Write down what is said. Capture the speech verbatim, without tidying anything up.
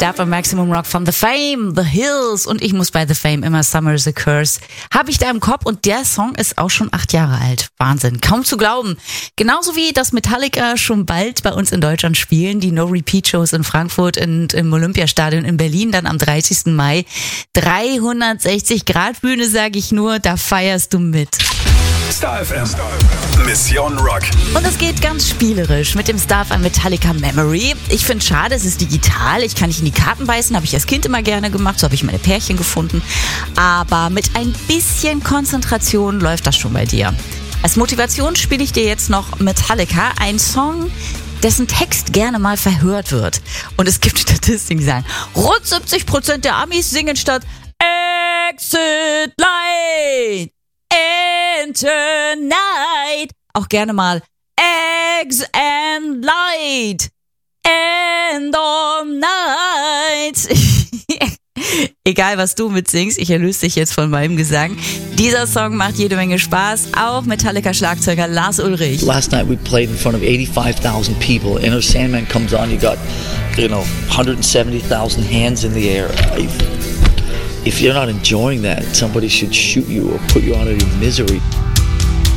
Dub und Maximum Rock von The Fame, The Hills und ich muss bei The Fame immer Summer is a Curse. Habe ich da im Kopf und der Song ist auch schon acht Jahre alt. Wahnsinn, kaum zu glauben. Genauso wie das Metallica schon bald bei uns in Deutschland spielen, die No-Repeat-Shows in Frankfurt und im Olympiastadion in Berlin dann am dreißigsten Mai. dreihundertsechzig Grad Bühne, sage ich nur, da feierst du mit. Star F M. Mission Rock. Und es geht ganz spielerisch mit dem Star F M Metallica Memory. Ich finde schade, es ist digital. Ich kann nicht in die Karten beißen, habe ich als Kind immer gerne gemacht. So habe ich meine Pärchen gefunden. Aber mit ein bisschen Konzentration läuft das schon bei dir. Als Motivation spiele ich dir jetzt noch Metallica, ein Song, dessen Text gerne mal verhört wird. Und es gibt Statistiken, die sagen, rund siebzig Prozent der Amis singen statt Exit Light Enter Night auch gerne mal Eggs and Light and all night. Egal, was du mitsingst, ich erlöse dich jetzt von meinem Gesang. Dieser Song macht jede Menge Spaß, auch Metallica-Schlagzeuger Lars Ulrich. Last night we played in front of eighty-five thousand people. And if Sandman comes on, you got, you know, one hundred seventy thousand hands in the air. If, if you're not enjoying that, somebody should shoot you or put you out of your misery.